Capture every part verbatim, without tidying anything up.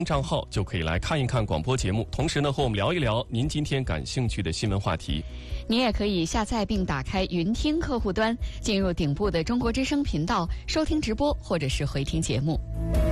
账号就可以来看一看广播节目，同时呢和我们聊一聊您今天感兴趣的新闻话题。 你也可以下载并打开云听客户端，进入顶部的中国之声频道收听直播或者是回听节目。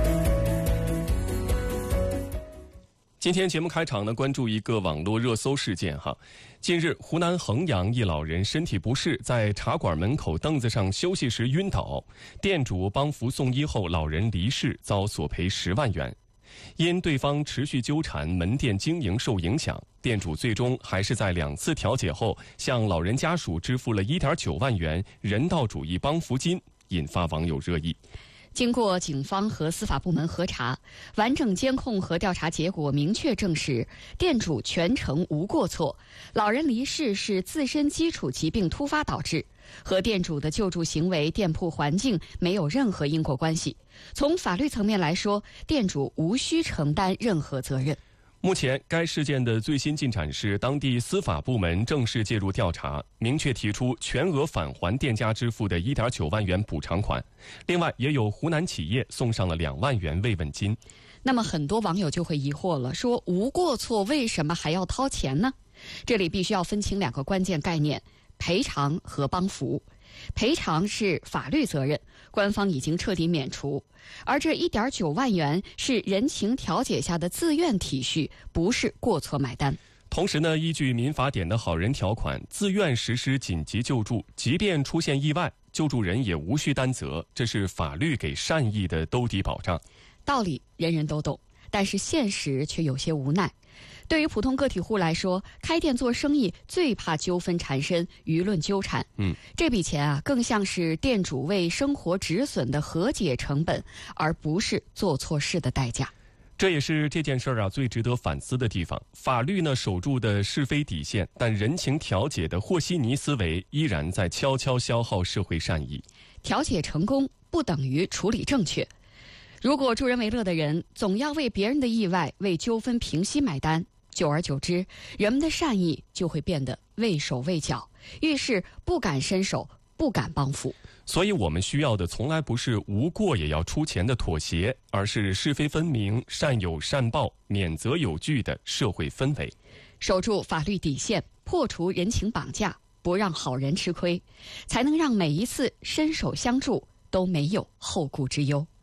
今天节目开场呢，关注一个网络热搜事件哈。近日，湖南衡阳一老人身体不适，在茶馆门口凳子上休息时晕倒，店主帮扶送医后，老人离世，遭索赔十万元。因对方持续纠缠，门店经营受影响，店主最终还是在两次调解后，向老人家属支付了 一点九万元人道主义帮扶金，引发网友热议。 经过警方和司法部门核查，完整监控和调查结果明确证实，店主全程无过错，老人离世是自身基础疾病突发导致，和店主的救助行为、店铺环境没有任何因果关系。从法律层面来说，店主无需承担任何责任。 目前，该事件的最新进展是，当地司法部门正式介入调查，明确提出全额返还店家支付的 一点九万元补偿款。另外，也有湖南企业送上了两万元慰问金。 那么，很多网友就会疑惑了，说无过错为什么还要掏钱呢？这里必须要分清两个关键概念：赔偿和帮扶。赔偿是法律责任，官方已经彻底免除，而这 一点九万元是人情调解下的自愿体恤，不是过错买单。 同时呢，依据民法典的好人条款，自愿实施紧急救助，即便出现意外，救助人也无需担责，这是法律给善意的兜底保障。 道理人人都懂，但是现实却有些无奈。对于普通个体户来说，开店做生意最怕纠纷缠身、舆论纠缠。嗯，这笔钱啊，更像是店主为生活止损的和解成本，而不是做错事的代价。 这也是这件事儿啊最值得反思的地方。法律呢守住的是非底线，但人情调解的和稀泥思维依然在悄悄消耗社会善意。 调解成功不等于处理正确。如果助人为乐的人总要为别人的意外、为纠纷平息买单，久而久之，人们的善意就会变得畏手畏脚，遇事不敢伸手，不敢帮扶。 所以我们需要的从来不是无过也要出钱的妥协，而是是非分明、善有善报、免责有据的社会氛围。 守住法律底线，破除人情绑架，不让好人吃亏，才能让每一次伸手相助都没有后顾之忧。